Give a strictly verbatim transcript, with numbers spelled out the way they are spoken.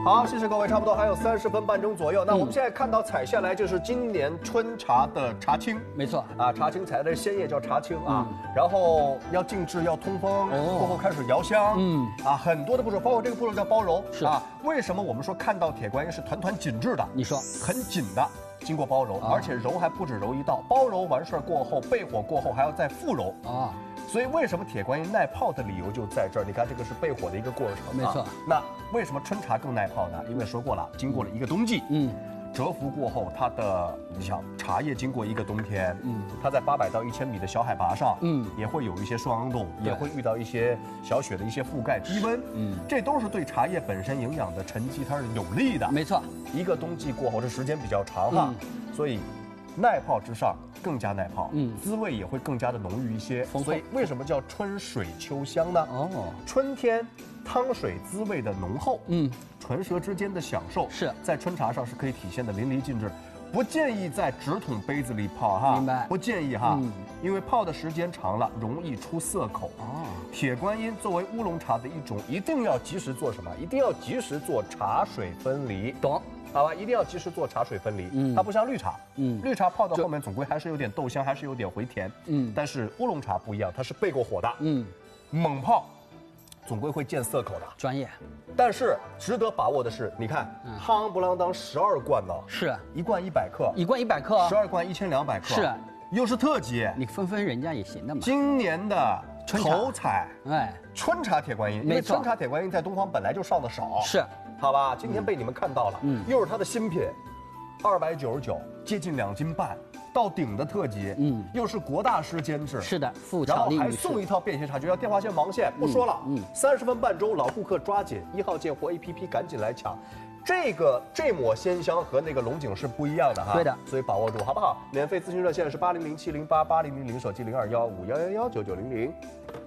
好，谢谢各位，差不多还有三十分半钟左右。那我们现在看到采下来就是今年春茶的茶青， 没错啊，茶青采的鲜叶叫茶青啊，然后要静置，要通风，过后开始摇香，嗯，啊，很多的步骤，包括这个步骤叫包揉， 是啊。为什么我们说看到铁观音是团团紧致的？你说很紧的。 经过包揉，而且揉还不止揉一道，包揉完事儿过后，焙火过后还要再复揉啊。所以为什么铁观音耐泡的理由就在这儿？你看这个是焙火的一个过程， 没错。 那为什么春茶更耐泡呢？因为说过了，经过了一个冬季，嗯，蛰伏过后，它的你想茶叶经过一个冬天，嗯，它在八百到一千米的小海拔上，嗯，也会有一些霜冻，也会遇到一些小雪的一些覆盖低温，嗯，这都是对茶叶本身营养的沉积，它是有利的。没错。 一个冬季过后，这时间比较长哈，嗯、所以耐泡之上更加耐泡，嗯，滋味也会更加的浓郁一些。所以为什么叫春水秋香呢？哦，春天汤水滋味的浓厚，嗯，唇舌之间的享受是在春茶上是可以体现的淋漓尽致。不建议在直筒杯子里泡哈，明白？不建议哈，嗯、因为泡的时间长了容易出涩口。哦，铁观音作为乌龙茶的一种，一定要及时做什么？一定要及时做茶水分离。懂？ 好吧，一定要及时做茶水分离。嗯，它不像绿茶，嗯，绿茶泡到后面总归还是有点豆香，还是有点回甜。嗯，但是乌龙茶不一样，它是焙过火的。嗯，猛泡，总归会见涩口的。专业。但是值得把握的是，你看，夯不啷当十二罐呢，是一罐一百克，一罐一百克，十二罐一千两百克，是，又是特级，你分分人家也行的嘛。今年的头彩，哎，春茶铁观音，因为春茶铁观音在东方本来就上的少，是。 好吧，今天被你们看到了，嗯，又是它的新品，二百九十九，接近两斤半，到顶的特级，嗯，又是国大师监制，是的，富巧丽女士，然后还送一套便携茶具，要电话线、盲线，不说了，嗯，三十分半钟，老顾客抓紧，一号见货 A P P 赶紧来抢，这个这抹鲜香和那个龙井是不一样的哈，对的，所以把握住好不好？免费咨询热线是八零零七零八八零零零，手机零二幺五幺幺幺九九零零。